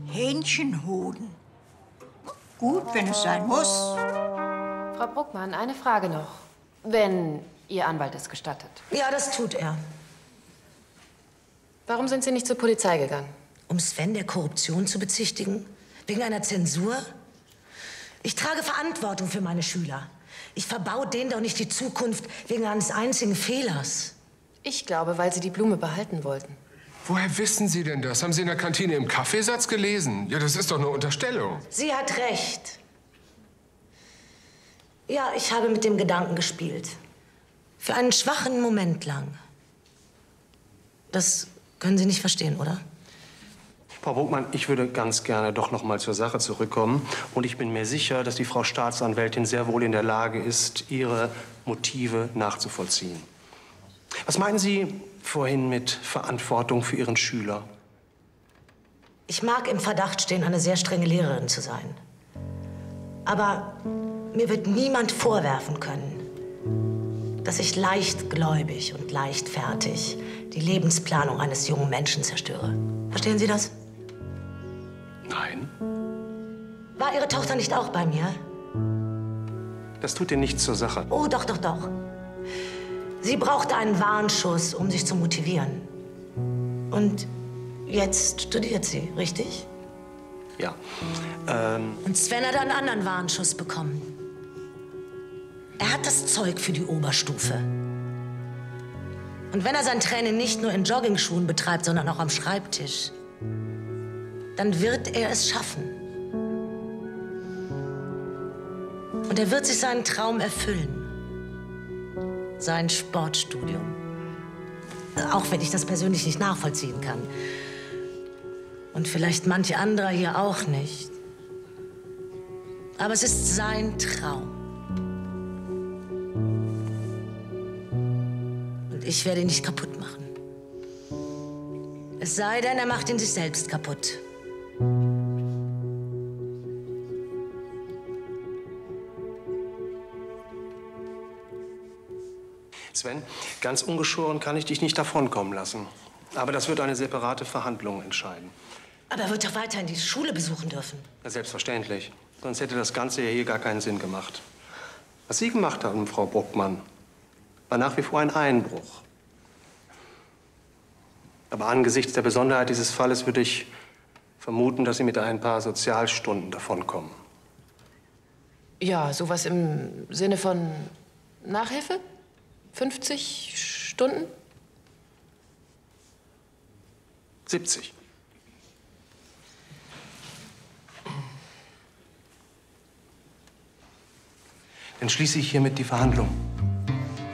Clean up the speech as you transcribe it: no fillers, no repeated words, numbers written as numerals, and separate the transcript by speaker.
Speaker 1: Hähnchenhoden. Gut, wenn es sein muss.
Speaker 2: Frau Bruckmann, eine Frage noch. Wenn Ihr Anwalt es gestattet.
Speaker 3: Ja, das tut er.
Speaker 2: Warum sind Sie nicht zur Polizei gegangen?
Speaker 3: Um Sven der Korruption zu bezichtigen? Wegen einer Zensur? Ich trage Verantwortung für meine Schüler. Ich verbau denen doch nicht die Zukunft wegen eines einzigen Fehlers.
Speaker 2: Ich glaube, weil Sie die Blume behalten wollten.
Speaker 4: Woher wissen Sie denn das? Haben Sie in der Kantine im Kaffeesatz gelesen? Ja, das ist doch eine Unterstellung.
Speaker 3: Sie hat recht. Ja, ich habe mit dem Gedanken gespielt. Für einen schwachen Moment lang. Das können Sie nicht verstehen, oder?
Speaker 5: Frau Bruckmann, ich würde ganz gerne doch noch mal zur Sache zurückkommen. Und ich bin mir sicher, dass die Frau Staatsanwältin sehr wohl in der Lage ist, ihre Motive nachzuvollziehen. Was meinen Sie vorhin mit Verantwortung für Ihren Schüler?
Speaker 3: Ich mag im Verdacht stehen, eine sehr strenge Lehrerin zu sein. Aber mir wird niemand vorwerfen können, dass ich leichtgläubig und leichtfertig die Lebensplanung eines jungen Menschen zerstöre. Verstehen Sie das?
Speaker 5: Nein.
Speaker 3: War Ihre Tochter nicht auch bei mir?
Speaker 5: Das tut ihr nichts zur Sache.
Speaker 3: Oh, doch, doch, doch. Sie brauchte einen Warnschuss, um sich zu motivieren. Und jetzt studiert sie, richtig?
Speaker 5: Ja.
Speaker 3: Und Sven hat einen anderen Warnschuss bekommen. Er hat das Zeug für die Oberstufe. Und wenn er sein Training nicht nur in Joggingschuhen betreibt, sondern auch am Schreibtisch, dann wird er es schaffen. Und er wird sich seinen Traum erfüllen. Sein Sportstudium. Auch wenn ich das persönlich nicht nachvollziehen kann. Und vielleicht manche andere hier auch nicht. Aber es ist sein Traum. Und ich werde ihn nicht kaputt machen. Es sei denn, er macht ihn sich selbst kaputt.
Speaker 5: Sven, ganz ungeschoren kann ich dich nicht davonkommen lassen. Aber das wird eine separate Verhandlung entscheiden.
Speaker 3: Aber er wird doch weiterhin die Schule besuchen dürfen.
Speaker 5: Ja, selbstverständlich. Sonst hätte das Ganze hier gar keinen Sinn gemacht. Was Sie gemacht haben, Frau Bruckmann, war nach wie vor ein Einbruch. Aber angesichts der Besonderheit dieses Falles würde ich vermuten, dass Sie mit ein paar Sozialstunden davonkommen.
Speaker 2: Ja, sowas im Sinne von Nachhilfe? 50 Stunden?
Speaker 5: 70. Dann schließe ich hiermit die Verhandlung.